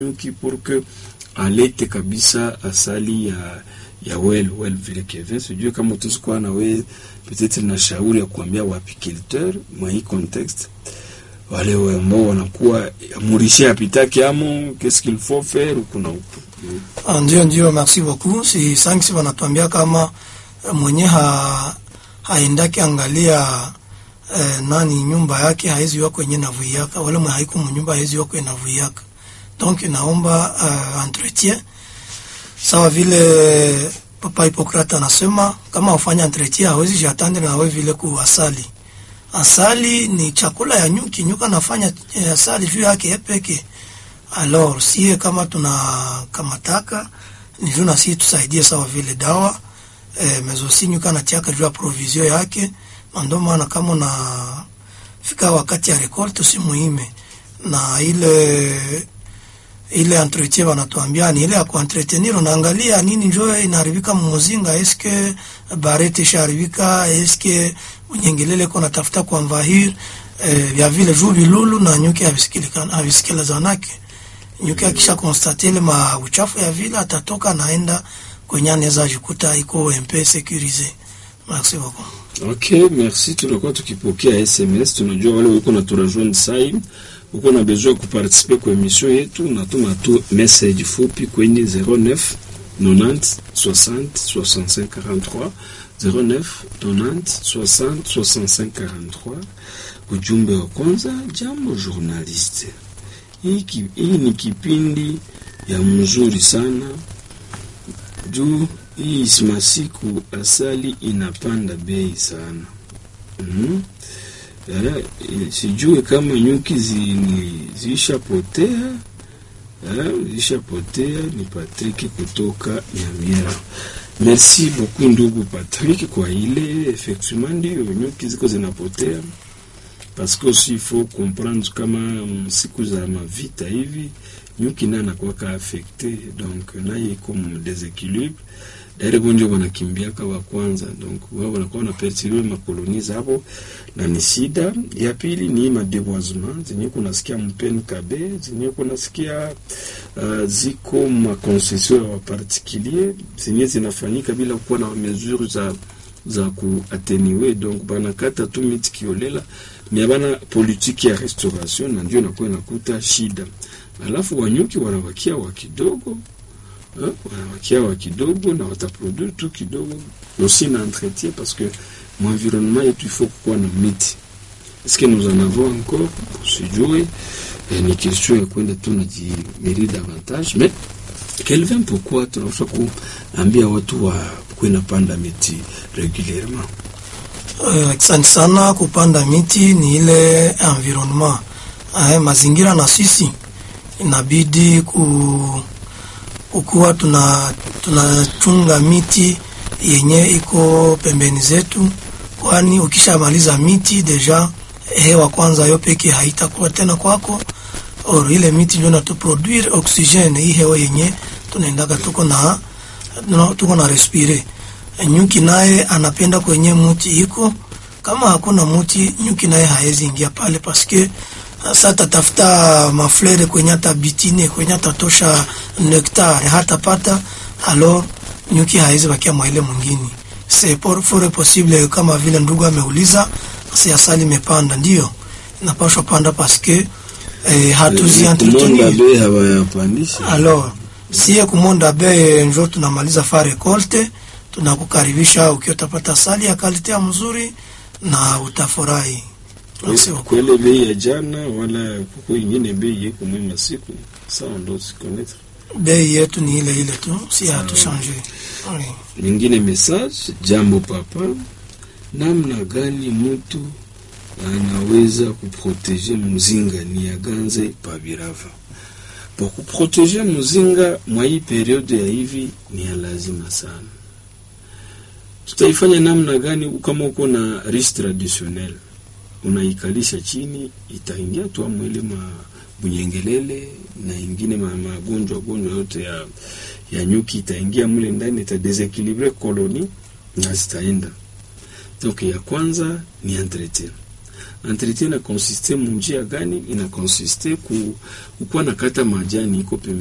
nyuki pour que alete kabisa asali ya well vile Kevin, sijui kama tusikuwa na we peut-être na shauri ya kuambia wapiculteur mwa hii context wale ambao wanakuwa murishe apitaki amo qu'est-ce qu'il faut faire kuna upo. Ndio, merci beaucoup. Si sanksi wanatuambia kama mwenye haendaki angalia nani nyumba yake haezi wako kwenye navuyaka, wala mwenye haiko mnyumba haezi wako kwenye navuyaka. Donc naomba entretien sawa vile Papa Hippocrate anasema kama ufanya entretien hawezi jatande na wewe vile kuasali. Asali ni chakula ya nyuki, nyuka nafanya asali juu yake peke. Alors si kama tunakamataka ni juu na sisi tusaidie sawa vile dawa mezosi nyuka na tiaka juu ya provision yake. Ndio maana kama na fika wakati ya récolte si muhimu, na ile entretien wanatuambia ni ile ya kuentretenir, unaangalia nini njoo inaharibika mmuzinga, eske barete sharibika, eske unyengelele kwa natafuta kwa mvahir ya vile juu bilulu na nyuki havisikila zanake. Nyuki akisha constate ile ma uchafu ya vile atatoka naenda kwenye anaweza jikuta iko MP sécurisé. Merci beaucoup. Okay, merci. Tunakuwa tukipokea SMS, tunajua wale wiko na turajoindre sai uko na besoin kuparticiper kwa emission yetu, natuma tu message fupi kwenye 09 90 60 65 43 09 90 60 65 43. Ujumbe wa kwanza: jambo journaliste, hii ni kipindi ya mzuri sana juu hii masiku asali inapanda bei sana. Sijui kama nyuki zishapotea. Ni Patrick kutoka Nyamira. Merci beaucoup ndugu Patrick kwa ile effectivement ndio nyuki ziko zinapotea, parce que aussi il faut comprendre kama siku za mavita hivi nyuki na anakuwa affecté, donc naye comme déséquilibre d'ailleurs bonjo wanakimbia kwa kwanza, donc wao wanakuwa na perturber makoloni zao na ni shida. Ya pili ni madeboisement, zenye kunasikia mpeni kabe, zenye kunasikia ziko ma concession wa particulier zenye zinafanyika bila kuwa na mesures za kuattenuer, donc banakata tu miti kiolela ni bana politique ya restauration, na ndio inakuwa inakuta shida. Alafu wanyuki wanawakia wa kidogo na wataproduire tu kidogo aussi na entretien, parce que l'environnement il faut kuwa na miti. Est-ce que nous en avons encore? Sijui ni question ya kwenda tu na jimeri davantage, mais Kelvin, pourquoi tunafaa kuambia watu wa kwenda panda miti régulièrement? Asante sana. Kupanda miti ni ile environnement mazingira, na sisi inabidi kukuwa tunachunga miti yenye iko pembeni zetu, kwani ukishamaliza miti deja hewa kwanza yo peke haitakuwa tena kwako, or ile miti ndio inatuproduire oxygene, hii hewa yenye tunaendaka tuko na respire. Nyuki naye anapenda kwenye muti iko, kama hakuna muti nyuki naye haezi ingia pale, paske sasa tafuta maflere kwenye tabitine, kwenye tatosha nectar hata pata, alors nyuki haezi bakia mwaile mwingine. C'est pour possible kama vile ndugu ameuliza, si asali mepanda, ndio napashwa panda paske hatuzi entretenir. Alors si kumonda be njo tunamaliza fa récolte, tunakukaribisha ukiotapata asali ya kalite mzuri na utafurahi. Kwele bei ya jana wala kuko ingine bei yeko mwema siku sawa, ndo sikoneta bei yetu ni ile tu, si hatu changer. Nyingine message: jambo papa, namna gani mtu anaweza kuproteger muzinga ni aganze pa Birava? Pour kuproteger muzinga mwa hii periode ya hivi ni lazima sana. Tutaifanya namna gani? Kama uko na riche traditionnel unaikalisha chini, itaingia tu mwele bunyengelele na ingine magonjwa yote ya nyuki itaingia mule ndani, ita déséquilibrer colonie na zitaenda. Donc ya kwanza ni entretien. entretien na consiste munjia gani? Ina consiste kukuwa na kata majani iko